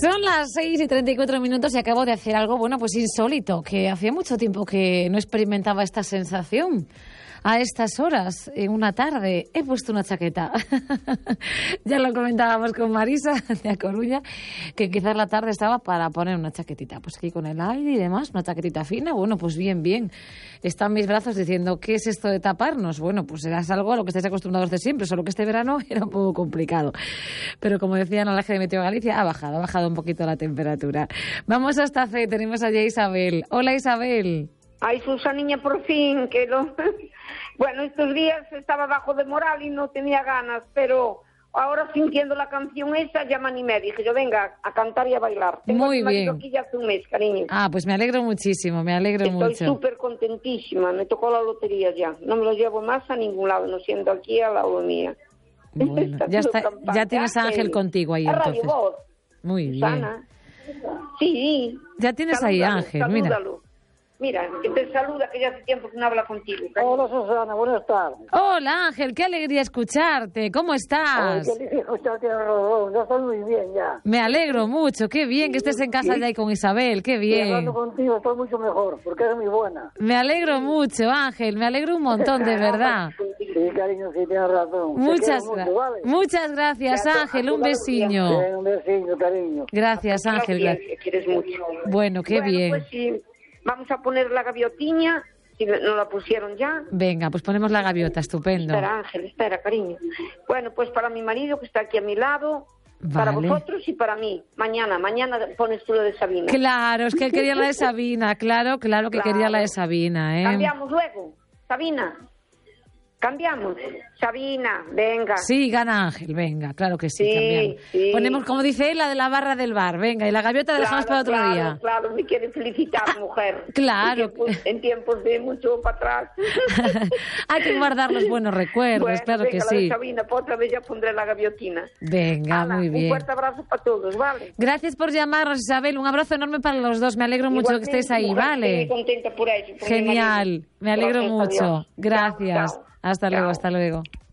Son las 6:34 y acabo de hacer algo, bueno, pues insólito, que hacía mucho tiempo que no experimentaba esta sensación. A estas horas, en una tarde, he puesto una chaqueta. Ya lo comentábamos con Marisa de A Coruña, que quizás la tarde estaba para poner una chaquetita. Pues aquí con el aire y demás, una chaquetita fina, bueno, pues bien, bien. Están mis brazos diciendo, ¿qué es esto de taparnos? Bueno, pues era algo a lo que estáis acostumbrados de siempre, solo que este verano era un poco complicado. Pero como decían la de Meteo Galicia, ha bajado un poquito la temperatura. Vamos hasta C, tenemos allá a Isabel. Hola, Isabel. Ay, Susaniña, por fin, que no... Bueno, estos días estaba bajo de moral y no tenía ganas, pero ahora sintiendo la canción esa ya me animé. Dije yo, venga, a cantar y a bailar. Tengo Muy bien. aquí ya hace un mes, cariño. Ah, pues me alegro muchísimo, Estoy súper contentísima, me tocó la lotería ya. No me lo llevo más a ningún lado, no siendo aquí al lado mía. Bueno, ya tienes a Ángel contigo ahí, entonces. Radio Voz. Muy bien. Susana. Sí. Ya tienes ahí a Ángel, salúdalo. mira. Mira, que te saluda, que ya hace tiempo que no habla contigo. Hola, Susana, buenas tardes. Hola, Ángel, qué alegría escucharte. ¿Cómo estás? Ay, qué alegría escucharte, Rodolfo. Ya estoy muy bien, ya. Me alegro mucho, qué bien que estés en casa ya y con Isabel, qué Y bien. hablando contigo estoy mucho mejor, porque eres muy buena. Me alegro mucho, Ángel, me alegro un montón, de verdad. Sí, cariño, sí, tienes razón. Muchas gracias, Ángel, un besiño. Un besiño, cariño. Gracias, Ángel. Que quieres mucho. Bueno, qué bien. Pues sí. Vamos a poner la gaviotiña, si no la pusieron ya. Venga, pues ponemos la gaviota, estupendo. Espera, Ángel, espera, cariño. Bueno, pues para mi marido, que está aquí a mi lado, para vosotros y para mí. Mañana pones tú la de Sabina. Claro, es que él quería la de Sabina, claro que quería la de Sabina, ¿eh? Cambiamos luego, Sabina. Cambiamos. Sabina, venga. Sí, gana Ángel, venga, claro que sí, cambiamos. Sí. Ponemos, como dice él, la de la barra del bar, venga, y la gaviota la dejamos para otro día. Claro, me quiere felicitar, mujer. Claro. En tiempos de mucho para atrás. Hay que guardar los buenos recuerdos, bueno, claro venga, que la sí. de Sabina, pues otra vez ya pondré la gaviotina. Venga, Ana, muy bien. Un fuerte abrazo para todos, ¿vale? Gracias por llamarnos, Isabel, un abrazo enorme para los dos, me alegro mucho que estéis ahí, mujer, ¿vale? Estoy muy contenta por eso. Genial, me alegro Gracias, mucho. adiós. Gracias. Chao. Hasta luego.